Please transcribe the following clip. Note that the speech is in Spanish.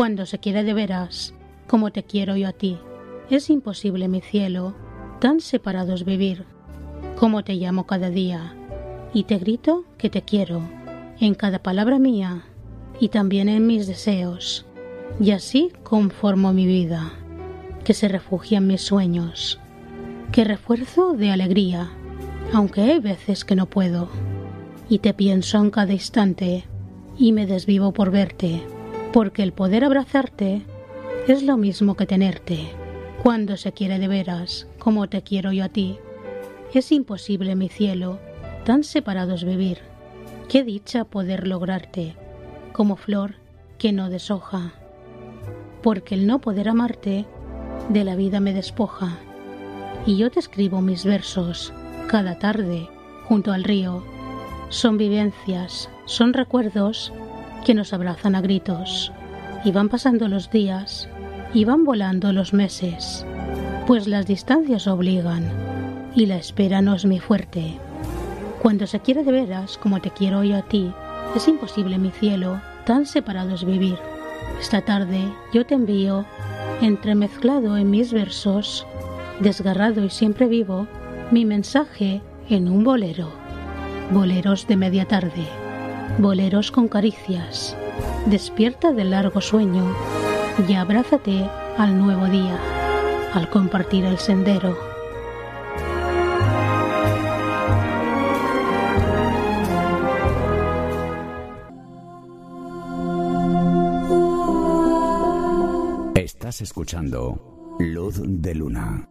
Cuando se quiere de veras, como te quiero yo a ti, es imposible, mi cielo, tan separados vivir. Como te llamo cada día, y te grito que te quiero, en cada palabra mía, y también en mis deseos, y así conformo mi vida, que se refugia en mis sueños, que refuerzo de alegría, aunque hay veces que no puedo, y te pienso en cada instante, y me desvivo por verte, porque el poder abrazarte es lo mismo que tenerte. Cuando se quiere de veras, como te quiero yo a ti, es imposible, mi cielo, tan separados vivir. Qué dicha poder lograrte, como flor que no deshoja, porque el no poder amarte de la vida me despoja. Y yo te escribo mis versos cada tarde junto al río. Son vivencias, son recuerdos que nos abrazan a gritos, y van pasando los días y van volando los meses, pues las distancias obligan y la espera no es mi fuerte. Cuando se quiere de veras, como te quiero yo a ti, es imposible, mi cielo, tan separados vivir. Esta tarde yo te envío, entremezclado en mis versos, desgarrado y siempre vivo, mi mensaje en un bolero. Boleros de media tarde, boleros con caricias. Despierta del largo sueño y abrázate al nuevo día, al compartir el sendero. Estás escuchando Luz de Luna.